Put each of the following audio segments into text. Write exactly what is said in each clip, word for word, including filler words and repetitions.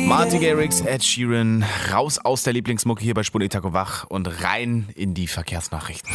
Martin Garrix, Ed Sheeran, raus aus der Lieblingsmucke hier bei Sputnik Taco Wach und rein in die Verkehrsnachrichten.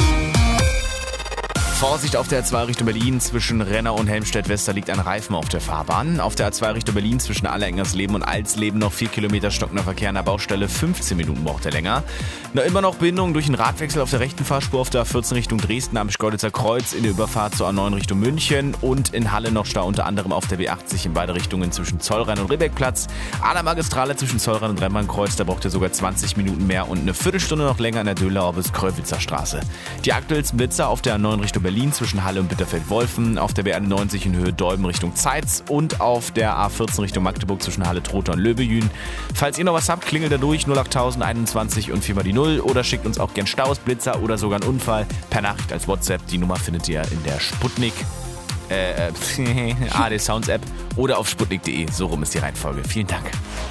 Vorsicht auf der A zwei Richtung Berlin zwischen Renner und Helmstedt-West, liegt ein Reifen auf der Fahrbahn. Auf der A zwei Richtung Berlin zwischen Allerengersleben und Alsleben noch vier Kilometer stockender Verkehr an der Baustelle, fünfzehn Minuten braucht er länger. Noch immer noch Bindung durch einen Radwechsel auf der rechten Fahrspur auf der A vierzehn Richtung Dresden am Schkeuditzer Kreuz, in der Überfahrt zur A neun Richtung München und in Halle noch Stau unter anderem auf der B achtzig in beide Richtungen zwischen Zollrhein und Ribbeckplatz. An der Magistrale zwischen Zollrhein und Rembrandtkreuz, da braucht ihr sogar zwanzig Minuten mehr und eine Viertelstunde noch länger an der Döllauer bis Kröwitzer Straße. Die aktuellsten Blitzer auf der A neun Richtung Berlin zwischen Halle und Bitterfeld-Wolfen, auf der B einundneunzig in Höhe Dolben Richtung Zeitz und auf der A vierzehn Richtung Magdeburg zwischen Halle Trotha und Löbejün. Falls ihr noch was habt, klingelt da durch null acht null einundzwanzig und vier mal die null oder schickt uns auch gern Staus, Blitzer oder sogar einen Unfall per Nachricht als WhatsApp. Die Nummer findet ihr in der Sputnik äh, A R D Sounds App oder auf sputnik punkt de. So rum ist die Reihenfolge. Vielen Dank.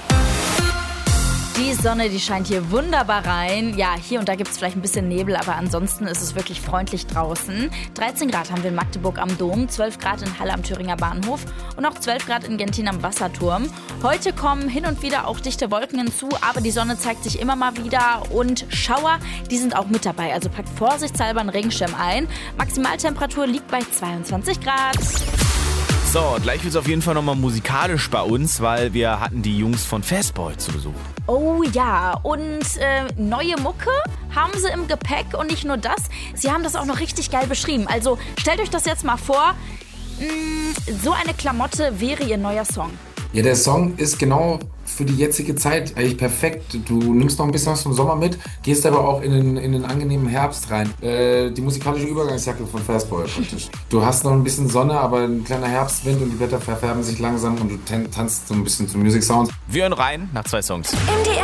Die Sonne, die scheint hier wunderbar rein. Ja, hier und da gibt es vielleicht ein bisschen Nebel, aber ansonsten ist es wirklich freundlich draußen. dreizehn Grad haben wir in Magdeburg am Dom, zwölf Grad in Halle am Thüringer Bahnhof und auch zwölf Grad in Gentin am Wasserturm. Heute kommen hin und wieder auch dichte Wolken hinzu, aber die Sonne zeigt sich immer mal wieder und Schauer, die sind auch mit dabei. Also packt vorsichtshalber einen Regenschirm ein. Maximaltemperatur liegt bei zweiundzwanzig Grad. So, gleich wird es auf jeden Fall nochmal musikalisch bei uns, weil wir hatten die Jungs von Fastboy zu Besuch. Oh ja, und äh, neue Mucke haben sie im Gepäck und nicht nur das, sie haben das auch noch richtig geil beschrieben. Also stellt euch das jetzt mal vor, mh, so eine Klamotte wäre ihr neuer Song. Ja, der Song ist genau für die jetzige Zeit eigentlich perfekt. Du nimmst noch ein bisschen was vom Sommer mit, gehst aber auch in den, in den angenehmen Herbst rein. Äh, die musikalische Übergangsjacke von Fastboy praktisch. Du hast noch ein bisschen Sonne, aber ein kleiner Herbstwind und die Blätter verfärben sich langsam und du tan- tanzt so ein bisschen zu Music Sounds. Wir hören rein nach zwei Songs.